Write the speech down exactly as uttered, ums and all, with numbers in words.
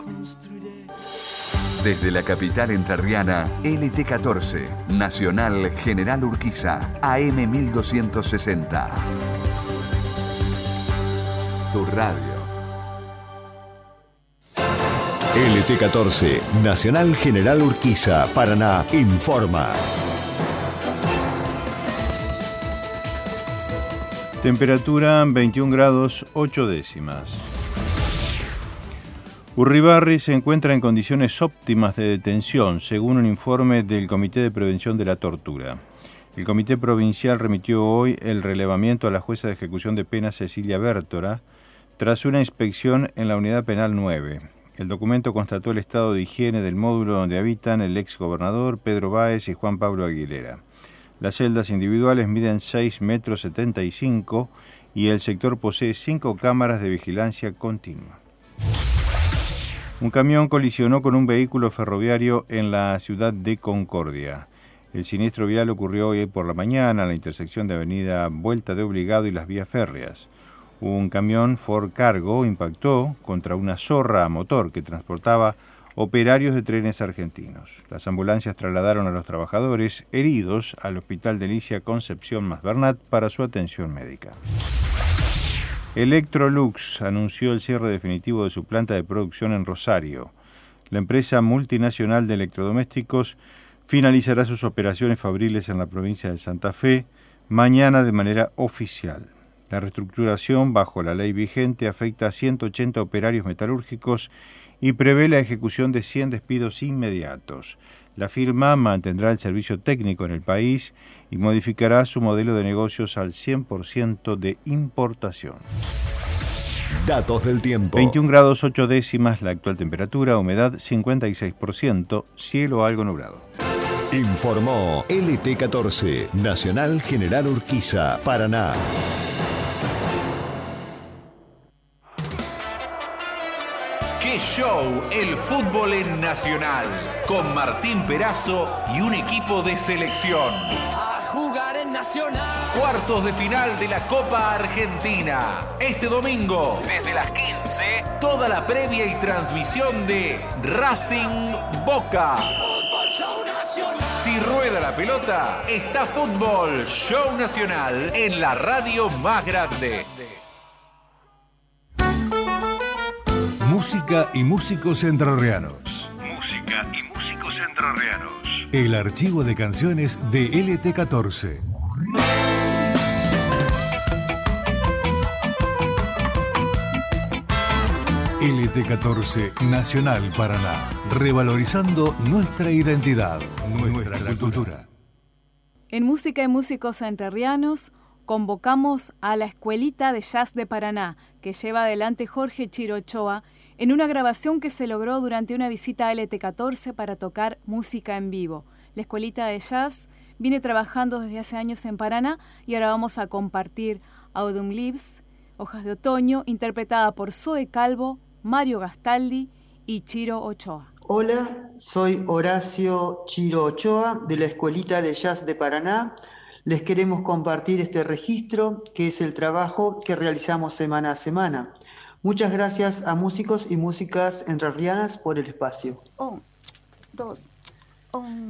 Desde la capital entrerriana, L T catorce, Nacional General Urquiza, A M mil doscientos sesenta. Tu radio. L T catorce, Nacional General Urquiza, Paraná, informa. Temperatura veintiún grados ocho décimas. Urribarri se encuentra en condiciones óptimas de detención, según un informe del Comité de Prevención de la Tortura. El Comité Provincial remitió hoy el relevamiento a la jueza de ejecución de penas Cecilia Bértora tras una inspección en la Unidad Penal nueve. El documento constató el estado de higiene del módulo donde habitan el ex gobernador Pedro Báez y Juan Pablo Aguilera. Las celdas individuales miden seis metros setenta y cinco y el sector posee cinco cámaras de vigilancia continua. Un camión colisionó con un vehículo ferroviario en la ciudad de Concordia. El siniestro vial ocurrió hoy por la mañana en la intersección de Avenida Vuelta de Obligado y las vías férreas. Un camión Ford Cargo impactó contra una zorra a motor que transportaba operarios de trenes argentinos. Las ambulancias trasladaron a los trabajadores heridos al Hospital Delicia Concepción Mas Bernat para su atención médica. Electrolux anunció el cierre definitivo de su planta de producción en Rosario. La empresa multinacional de electrodomésticos finalizará sus operaciones fabriles en la provincia de Santa Fe mañana de manera oficial. La reestructuración bajo la ley vigente afecta a ciento ochenta operarios metalúrgicos y prevé la ejecución de cien despidos inmediatos. La firma mantendrá el servicio técnico en el país y modificará su modelo de negocios al cien por ciento de importación. Datos del tiempo. veintiún grados ocho décimas la actual temperatura, humedad cincuenta y seis por ciento, cielo algo nublado. Informó L T catorce, Nacional General Urquiza, Paraná. ¡Qué show! El fútbol en Nacional, con Martín Perazo y un equipo de selección. A jugar en Nacional. Cuartos de final de la Copa Argentina. Este domingo, desde las quince, toda la previa y transmisión de Racing Boca. Fútbol Show Nacional. Si rueda la pelota, está Fútbol Show Nacional en la radio más grande. Música y músicos entrerrianos. Música y músicos entrerrianos. El archivo de canciones de L T catorce. L T catorce Nacional Paraná. Revalorizando nuestra identidad, nuestra, nuestra cultura. En Música y Músicos Entrerrianos convocamos a la Escuelita de Jazz de Paraná, que lleva adelante Jorge Chiro Ochoa, en una grabación que se logró durante una visita a L T catorce para tocar música en vivo. La Escuelita de Jazz viene trabajando desde hace años en Paraná y ahora vamos a compartir Autumn Leaves, Hojas de Otoño, interpretada por Zoe Calvo, Mario Gastaldi y Chiro Ochoa. Hola, soy Horacio Chiro Ochoa de la Escuelita de Jazz de Paraná. Les queremos compartir este registro, que es el trabajo que realizamos semana a semana. Muchas gracias a músicos y músicas entrerrianas por el espacio. Un, dos, un.